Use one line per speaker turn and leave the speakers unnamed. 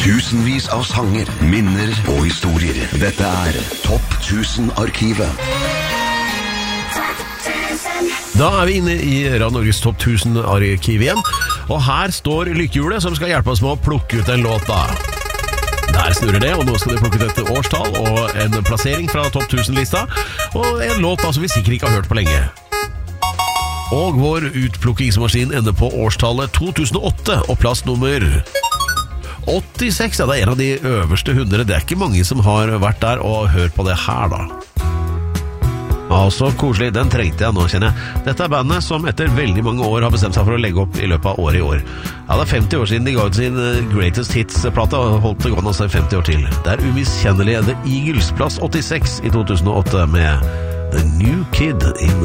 Tusenvis av sanger, minner og historier. Dette Topp 1000-arkivet.
Da vi inne i Radio Norges Topp 1000-arkiv igjen. Og her står lykkehjulet som skal hjelpe oss med å plukke ut en låt da. Der snurrer det, og nå skal de plukke ut et årstall og en plassering fra Topp 1000-lista. Og en låt da som vi sikkert ikke har hørt på lenge. Og vår utplukkingsmaskin ender på årstallet 2008 og plass nummer 86. Ja, det en av de øverste 100. Det ikke mange som har vært der og hørt på det her da. Så koselig, den trengte jeg nå, kjenner jeg. Dette bandet som etter veldig mange år har bestemt seg for å legge opp i løpet av året i år. Ja, det 50 år siden de ga ut sin Greatest Hits-plate og holdt det gående seg 50 år til. Det umiskjennelige The Eagles, plass 86 i 2008 med The New Kid in